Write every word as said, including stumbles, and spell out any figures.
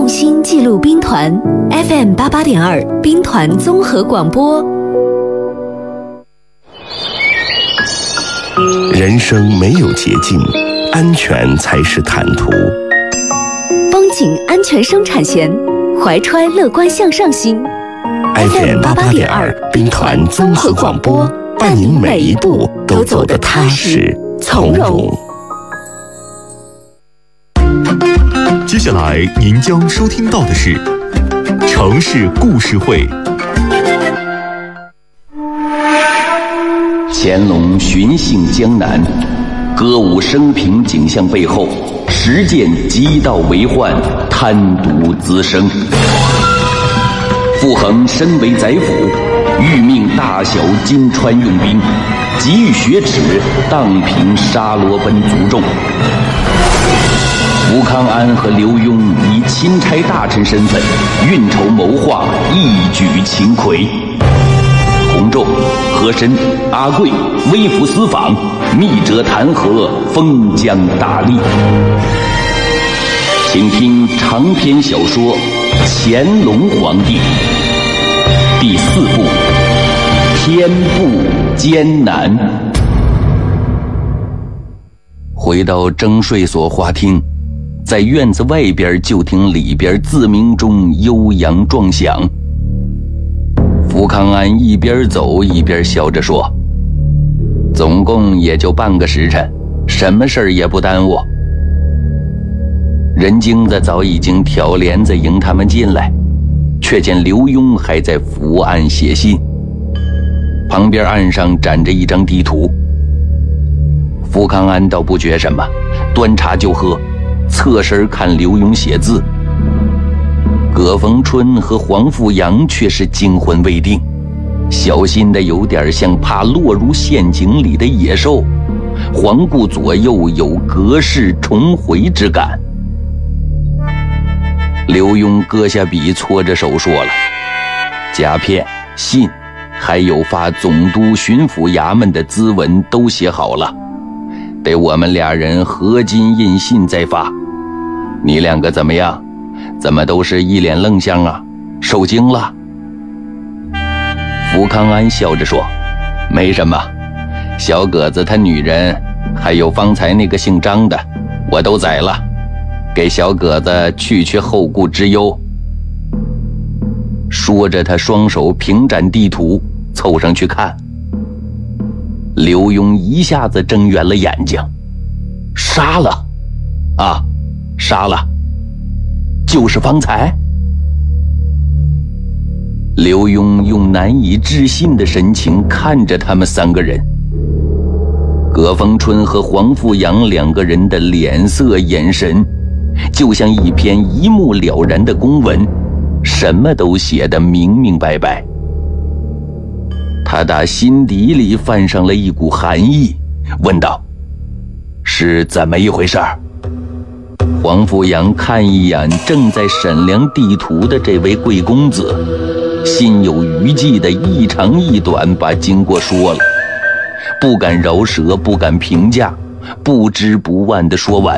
用心记录兵团 F M 八八点二兵团综合广播。 人生没有捷径，安全才是坦途。 绷紧安全生产线，怀揣乐观向上心。 F M 八八点二兵团综合广播，伴您每一步都走得踏实从容。 接下来您将收听到的是城市故事会。 乾隆巡幸江南，歌舞升平景象背后，实践极道为患，贪渎滋生。傅恒身为宰辅，欲命大小金川用兵，急于雪耻，荡平沙罗奔族众。吴康安和刘墉以钦差大臣身份运筹谋划，一举擒魁。洪仲、和珅、阿贵微服私访，密折弹劾，封疆大吏。请听长篇小说《乾隆皇帝》第四部《天步艰难》。回到征税所花厅，在院子外边就听里边自鸣钟悠扬壮响。福康安一边走一边笑着说：“总共也就半个时辰，什么事儿也不耽误。”任京子早已经挑帘子迎他们进来，却见刘墉还在伏案写信，旁边案上展着一张地图。福康安倒不觉什么，端茶就喝，侧身看刘墉写字。葛逢春和黄富阳却是惊魂未定，小心的有点像怕落入陷阱里的野兽，环顾左右，有隔世重回之感。刘墉搁下笔，搓着手说了：“甲片、信，还有发总督、巡抚衙门的咨文都写好了，得我们俩人合金印信再发。你两个怎么样？怎么都是一脸愣相啊？受惊了？”福康安笑着说：“没什么，小葛子他女人，还有方才那个姓张的，我都宰了，给小葛子去去后顾之忧。”说着，他双手平展地图，凑上去看。刘墉一下子睁圆了眼睛：“杀了啊，杀了，就是方才。”刘墉用难以置信的神情看着他们三个人。葛逢春和黄富阳两个人的脸色眼神，就像一篇一目了然的公文，什么都写得明明白白。他打心底里泛上了一股寒意，问道：“是怎么一回事？”黄富阳看一眼正在审量地图的这位贵公子，心有余悸的一长一短把经过说了，不敢饶舌，不敢评价，不知不忘地说完。